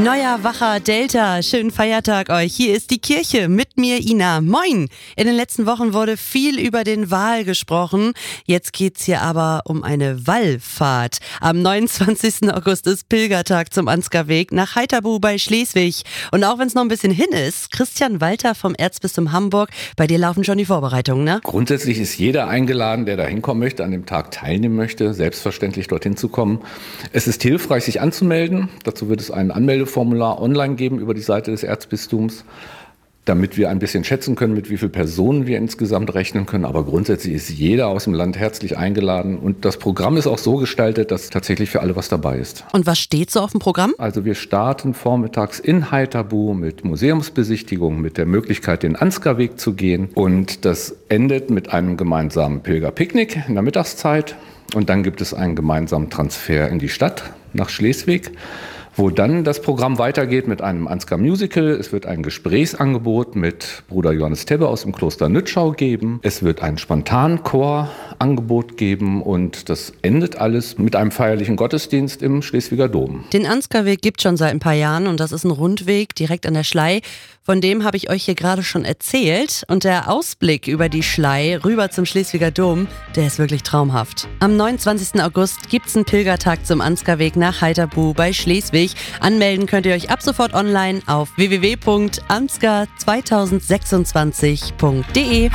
Neuer, wacher Delta, schönen Feiertag euch. Hier ist die Kirche mit mir, Ina. Moin! In den letzten Wochen wurde viel über den Wal gesprochen. Jetzt geht's hier aber um eine Wallfahrt. Am 29. August ist Pilgertag zum Ansgarweg nach Heiterbu bei Schleswig. Und auch wenn es noch ein bisschen hin ist, Christian Walter vom Erzbistum Hamburg, bei dir laufen schon die Vorbereitungen, ne? Grundsätzlich ist jeder eingeladen, der da hinkommen möchte, an dem Tag teilnehmen möchte, selbstverständlich dorthin zu kommen. Es ist hilfreich, sich anzumelden. Dazu wird es ein Anmeldeformular online geben über die Seite des Erzbistums, damit wir ein bisschen schätzen können, mit wie vielen Personen wir insgesamt rechnen können. Aber grundsätzlich ist jeder aus dem Land herzlich eingeladen. Und das Programm ist auch so gestaltet, dass tatsächlich für alle was dabei ist. Und was steht so auf dem Programm? Also wir starten vormittags in Heiterbu mit Museumsbesichtigung, mit der Möglichkeit, den Ansgarweg zu gehen. Und das endet mit einem gemeinsamen Pilgerpicknick in der Mittagszeit. Und dann gibt es einen gemeinsamen Transfer in die Stadt nach Schleswig, wo dann das Programm weitergeht mit einem Ansgar-Musical. Es wird ein Gesprächsangebot mit Bruder Johannes Tebbe aus dem Kloster Nützschau geben. Es wird ein Spontanchor-Angebot geben und das endet alles mit einem feierlichen Gottesdienst im Schleswiger Dom. Den Ansgarweg gibt es schon seit ein paar Jahren und das ist ein Rundweg direkt an der Schlei. Von dem habe ich euch hier gerade schon erzählt. Und der Ausblick über die Schlei rüber zum Schleswiger Dom, der ist wirklich traumhaft. Am 29. August gibt es einen Pilgertag zum Ansgarweg nach Heiterbu bei Schleswig. Anmelden könnt ihr euch ab sofort online auf www.ansgar2026.de.